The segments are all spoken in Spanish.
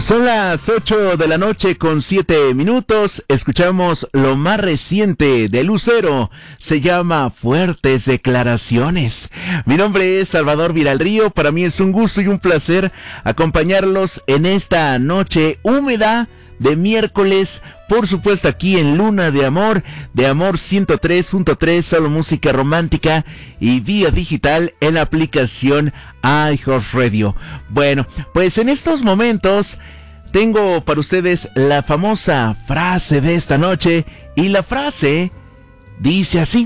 Son las 8 de la noche con 7 minutos. Escuchamos lo más reciente de Lucero. Se llama Fuertes Declaraciones. Mi nombre es Salvador Viralrío. Para mí es un gusto y un placer acompañarlos en esta noche húmeda de miércoles. Por supuesto aquí en Luna de Amor 103.3, solo música romántica y vía digital en la aplicación iHeartRadio. Bueno, pues en estos momentos tengo para ustedes la famosa frase de esta noche y la frase dice así.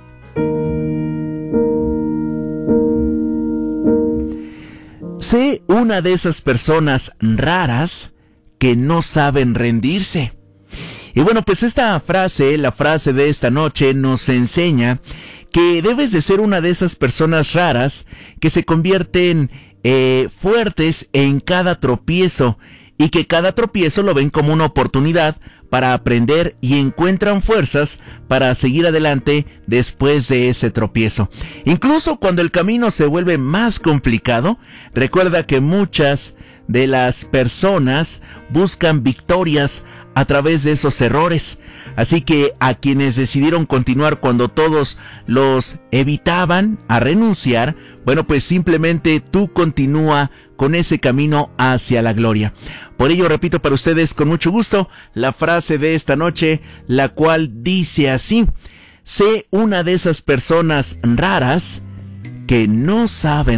Sé una de esas personas raras que no saben rendirse. Y bueno, pues esta frase, la frase de esta noche, nos enseña que debes de ser una de esas personas raras que se convierten fuertes en cada tropiezo y que cada tropiezo lo ven como una oportunidad para aprender y encuentran fuerzas para seguir adelante después de ese tropiezo. Incluso cuando el camino se vuelve más complicado, recuerda que muchas de las personas buscan victorias a través de esos errores. Así que a quienes decidieron continuar cuando todos los evitaban a renunciar, bueno, pues simplemente tú continúa con ese camino hacia la gloria. Por ello repito para ustedes con mucho gusto la frase de esta noche, la cual dice así: sé una de esas personas raras que no saben